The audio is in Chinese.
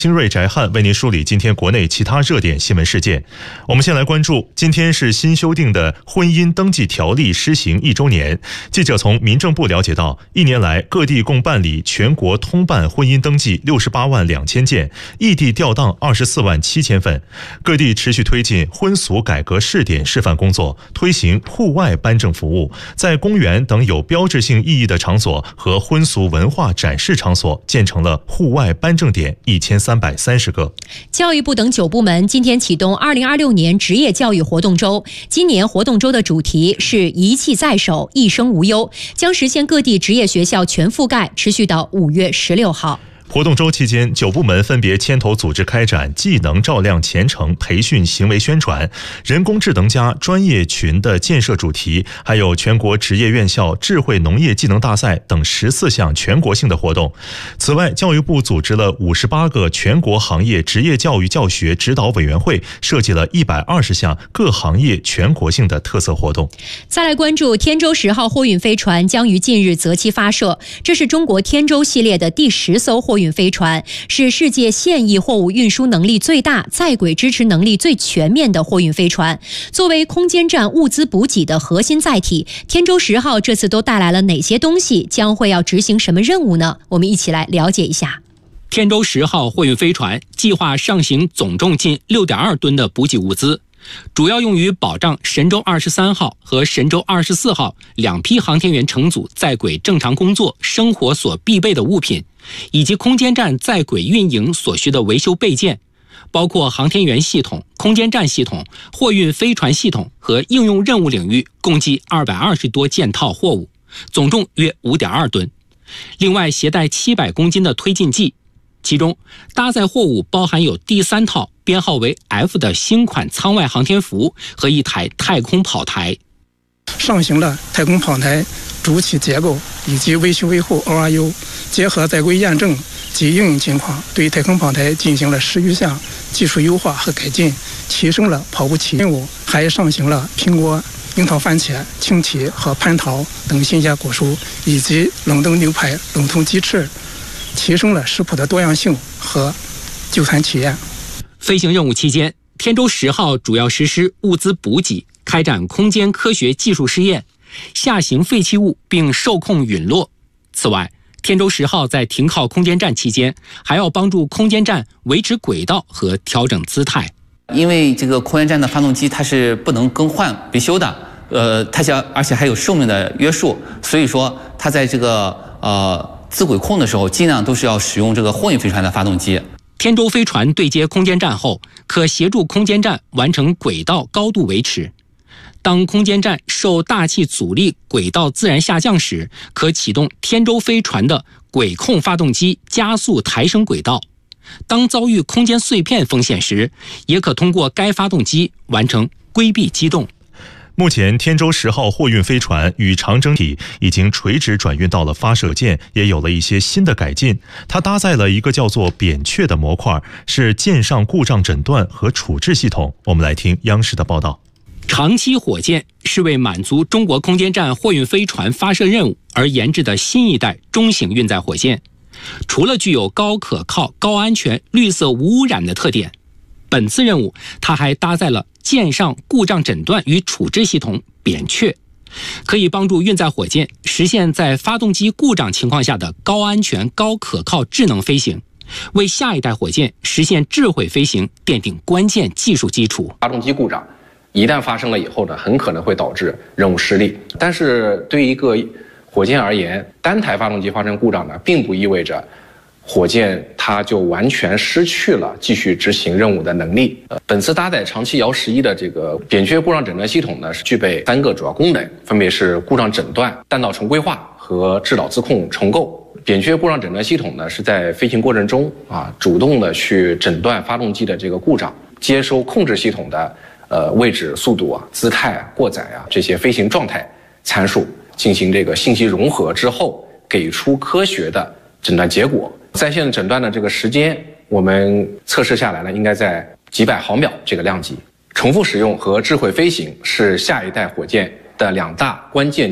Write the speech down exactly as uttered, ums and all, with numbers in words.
新锐翟汉为您梳理今天国内其他热点新闻事件。我们先来关注，今天是新修订的婚姻登记条例施行一周年。记者从民政部了解到，一年来各地共办理全国通办婚姻登记六十八万两千件，异地调档二十四万七千份。各地持续推进婚俗改革试点示范工作，推行户外颁证服务，在公园等有标志性意义的场所和婚俗文化展示场所建成了户外颁证点一千三百三十个。 教育部等九部门今天启动二零二六年职业教育活动周。今年活动周的主题是一器在手，一生无忧，将实现各地职业学校全覆盖，持续到五月十六号。 活动周期间，九部门分别牵头组织开展技能照亮前程培训行为宣传、人工智能加专业群的建设主题，还有全国职业院校智慧农业技能大赛等十四项全国性的活动。此外，教育部组织了五十八个全国行业职业教育教学指导委员会，设计了一百二十项各行业全国性的特色活动。 再来关注天舟十号货运飞船将于近日择期发射，这是中国天舟系列的第十艘货运运飞船，是世界现役货物运输能力最大、在轨支持能力最全面的货运飞船。作为空间站物资补给的核心载体，天舟十号这次都带来了哪些东西？将会要执行什么任务呢？我们一起来了解一下。 天舟十号货运飞船计划上行总重近 六点二吨的补给物资，主要用于保障神舟二十三号和神舟二十四号两批航天员乘组在轨正常工作、生活所必备的物品，以及空间站在轨运营所需的维修备件，包括航天员系统、空间站系统、货运飞船系统和应用任务领域，共计二百二十多件套货物，总重约 五点二吨。另外携带七百公斤的推进剂，其中搭载货物包含有第三套编号为 F 的新款舱外航天服和一台太空跑台。 上行了太空跑台主体结构以及维修维护 O R U， 结合在轨验证及应用情况，对太空跑台进行了十余项技术优化和改进，提升了跑步起任务，还上行了苹果、樱桃、番茄、青提和蟠桃等新鲜果蔬，以及冷冻牛排、冷冻鸡翅，提升了食谱的多样性和就餐体验。 飞行任务期间，天舟十号主要实施物资补给，开展空间科学技术试验，下行废弃物并受控陨落。此外，天舟十号在停靠空间站期间，还要帮助空间站维持轨道和调整姿态。 因为这个空间站的发动机它是不能更换维修的，呃，它想而且还有寿命的约束，所以说它在这个呃自轨控的时候，尽量都是要使用这个货运飞船的发动机。 天舟飞船对接空间站后，可协助空间站完成轨道高度维持。当空间站受大气阻力轨道自然下降时，可启动天舟飞船的轨控发动机加速抬升轨道。当遭遇空间碎片风险时，也可通过该发动机完成规避机动。 目前天舟十号货运飞船与长征体已经垂直转运到了发射舰，也有了一些新的改进。它搭载了一个叫做扁鹊的模块，是舰上故障诊断和处置系统。我们来听央视的报道。 长期火箭是为满足中国空间站货运飞船发射任务而研制的新一代中型运载火箭，除了具有高可靠、高安全、绿色无污染的特点，本次任务它还搭载了舰上故障诊断与处置系统扁鹊，可以帮助运载火箭实现在发动机故障情况下的高安全、高可靠智能飞行，为下一代火箭实现智慧飞行奠定关键技术基础。 发动机故障一旦发生了以后呢，很可能会导致任务失利。但是对于一个火箭而言，单台发动机发生故障呢，并不意味着火箭它就完全失去了继续执行任务的能力。本次搭载长期遥十一的这个扁鹊故障诊断系统呢，是具备三个主要功能，分别是故障诊断、弹道重规划和制导自控重构。扁鹊故障诊断系统呢，是在飞行过程中啊，主动的去诊断发动机的这个故障，接收控制系统的呃位置、速度啊、姿态啊、过载啊这些飞行状态参数，进行这个信息融合之后，给出科学的诊断结果。在线诊断的这个时间，我们测试下来呢，应该在几百毫秒这个量级。重复使用和智慧飞行是下一代火箭的两大关键